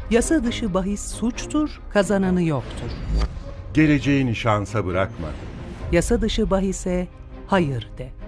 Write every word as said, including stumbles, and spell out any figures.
Yasa dışı bahis suçtur, kazananı yoktur. Geleceğini şansa bırakma. Yasa dışı bahise hayır de.